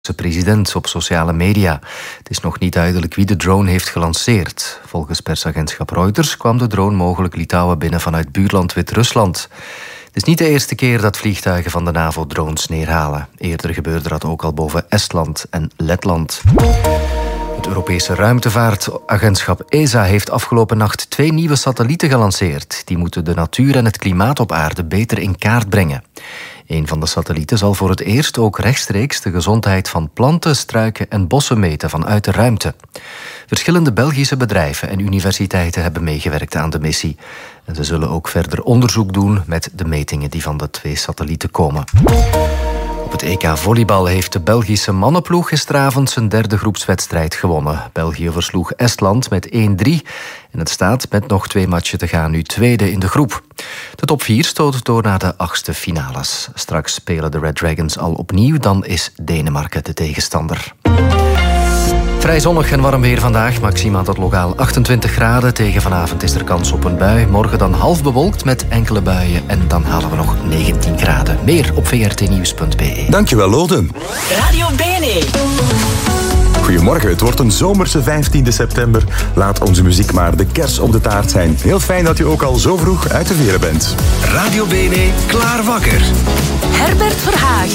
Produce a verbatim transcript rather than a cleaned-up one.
de president op sociale media. Het is nog niet duidelijk wie de drone heeft gelanceerd. Volgens persagentschap Reuters kwam de drone mogelijk Litouwen binnen vanuit buurland Wit-Rusland. Het is niet de eerste keer dat vliegtuigen van de NAVO drones neerhalen. Eerder gebeurde dat ook al boven Estland en Letland. Het Europese ruimtevaartagentschap E S A heeft afgelopen nacht twee nieuwe satellieten gelanceerd. Die moeten de natuur en het klimaat op aarde beter in kaart brengen. Een van de satellieten zal voor het eerst ook rechtstreeks de gezondheid van planten, struiken en bossen meten vanuit de ruimte. Verschillende Belgische bedrijven en universiteiten hebben meegewerkt aan de missie. En ze zullen ook verder onderzoek doen met de metingen die van de twee satellieten komen. Op het E K volleybal heeft de Belgische mannenploeg gisteravond zijn derde groepswedstrijd gewonnen. België versloeg Estland met één drie en het staat met nog twee matchen te gaan nu tweede in de groep. De top vier stoot door naar de achtste finales. Straks spelen de Red Dragons al opnieuw, dan is Denemarken de tegenstander. Vrij zonnig en warm weer vandaag, maximaal tot lokaal achtentwintig graden. Tegen vanavond is er kans op een bui. Morgen dan half bewolkt met enkele buien en dan halen we nog negentien graden. Meer op v r t nieuws punt b e. Dankjewel, Lode. Radio B N E. Goedemorgen, het wordt een zomerse vijftiende september. Laat onze muziek maar de kers op de taart zijn. Heel fijn dat u ook al zo vroeg uit de veren bent. Radio B N E, klaar wakker. Herbert Verhagen.